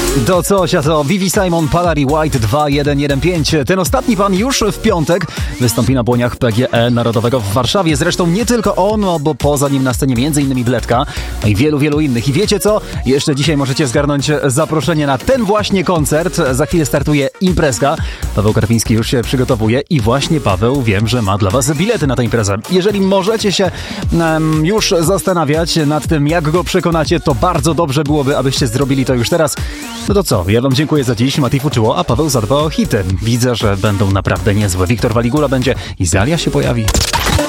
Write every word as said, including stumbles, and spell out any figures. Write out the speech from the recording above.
To coś, a to Vivi Simon, Palari White dwa jeden jeden pięć. Ten ostatni pan już w piątek wystąpi na błoniach P G E Narodowego w Warszawie. Zresztą nie tylko on, no bo poza nim na scenie między innymi Bledka i wielu, wielu innych. I wiecie co? Jeszcze dzisiaj możecie zgarnąć zaproszenie na ten właśnie koncert. Za chwilę startuje imprezka. Paweł Karpiński już się przygotowuje i właśnie Paweł, wiem, że ma dla was bilety na tę imprezę. Jeżeli możecie się um, już zastanawiać nad tym, jak go przekonacie, to bardzo dobrze byłoby, abyście zrobili to już teraz. No to co, ja wam dziękuję za dziś, Mati Fuczyło, a Paweł zadba o hity. Widzę, że będą naprawdę niezłe. Wiktor Waligula będzie i Zalia się pojawi.